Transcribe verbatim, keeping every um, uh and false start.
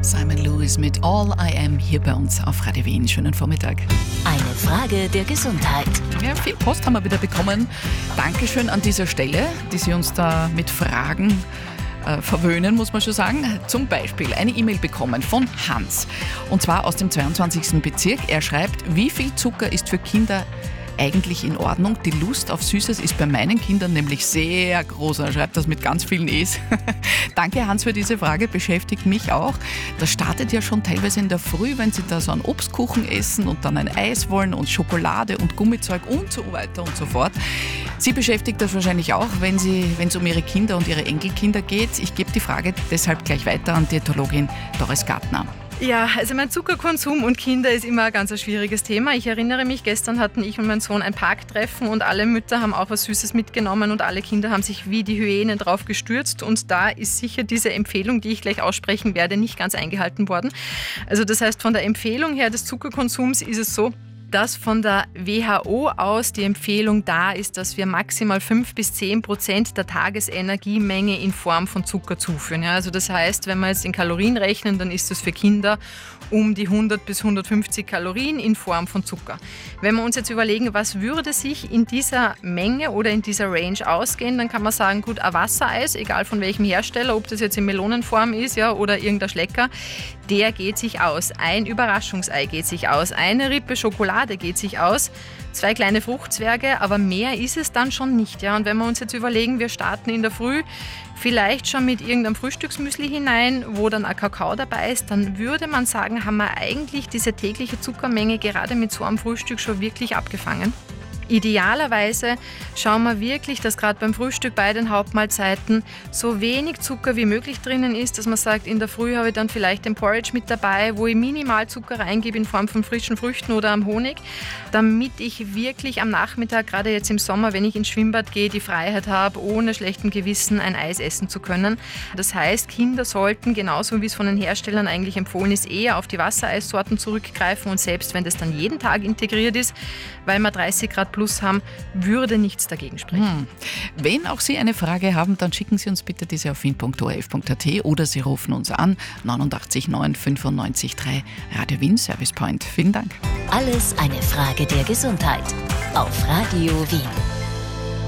Simon Lewis mit All I Am hier bei uns auf Radio Wien. Schönen Vormittag. Eine Frage der Gesundheit. Ja, viel Post haben wir wieder bekommen. Dankeschön an dieser Stelle, die Sie uns da mit Fragen äh, verwöhnen, muss man schon sagen. Zum Beispiel eine E-Mail bekommen von Hans. Und zwar aus dem zweiundzwanzigsten Bezirk. Er schreibt, wie viel Zucker ist für Kinder eigentlich in Ordnung? Die Lust auf Süßes ist bei meinen Kindern nämlich sehr groß. Er schreibt das mit ganz vielen E's. Danke, Hans, für diese Frage. Beschäftigt mich auch. Das startet ja schon teilweise in der Früh, wenn Sie da so einen Obstkuchen essen und dann ein Eis wollen und Schokolade und Gummizeug und so weiter und so fort. Sie beschäftigt das wahrscheinlich auch, wenn Sie, wenn es um Ihre Kinder und Ihre Enkelkinder geht. Ich gebe die Frage deshalb gleich weiter an Diätologin Doris Gartner. Ja, also mein Zuckerkonsum und Kinder ist immer ein ganz ein schwieriges Thema. Ich erinnere mich, gestern hatten ich und mein Sohn ein Parktreffen und alle Mütter haben auch was Süßes mitgenommen und alle Kinder haben sich wie die Hyänen drauf gestürzt und da ist sicher diese Empfehlung, die ich gleich aussprechen werde, nicht ganz eingehalten worden. Also das heißt, von der Empfehlung her des Zuckerkonsums ist es so, dass von der W H O aus die Empfehlung da ist, dass wir maximal fünf bis zehn Prozent der Tagesenergiemenge in Form von Zucker zuführen. Ja, also das heißt, wenn wir jetzt in Kalorien rechnen, dann ist das für Kinder um die hundert bis hundertfünfzig Kalorien in Form von Zucker. Wenn wir uns jetzt überlegen, was würde sich in dieser Menge oder in dieser Range ausgehen, dann kann man sagen, gut, ein Wassereis, egal von welchem Hersteller, ob das jetzt in Melonenform ist, ja, oder irgendein Schlecker, der geht sich aus. Ein Überraschungsei geht sich aus. Eine Rippe Schokolade geht sich aus. Zwei kleine Fruchtzwerge, aber mehr ist es dann schon nicht. Ja. Und wenn wir uns jetzt überlegen, wir starten in der Früh vielleicht schon mit irgendeinem Frühstücksmüsli hinein, wo dann ein Kakao dabei ist, dann würde man sagen, haben wir eigentlich diese tägliche Zuckermenge gerade mit so einem Frühstück schon wirklich abgefangen. Idealerweise schauen wir wirklich, dass gerade beim Frühstück bei den Hauptmahlzeiten so wenig Zucker wie möglich drinnen ist, dass man sagt, in der Früh habe ich dann vielleicht den Porridge mit dabei, wo ich minimal Zucker reingebe in Form von frischen Früchten oder am Honig, damit ich wirklich am Nachmittag, gerade jetzt im Sommer, wenn ich ins Schwimmbad gehe, die Freiheit habe, ohne schlechtem Gewissen ein Eis essen zu können. Das heißt, Kinder sollten, genauso wie es von den Herstellern eigentlich empfohlen ist, eher auf die Wassereissorten zurückgreifen und selbst wenn das dann jeden Tag integriert ist, weil wir dreißig Grad plus haben, würde nichts dagegen sprechen. Hm. Wenn auch Sie eine Frage haben, dann schicken Sie uns bitte diese auf wien punkt o r f punkt a t oder Sie rufen uns an neunundachtzig neun fünfundneunzig drei Radio Wien Service Point. Vielen Dank. Alles eine Frage der Gesundheit auf Radio Wien.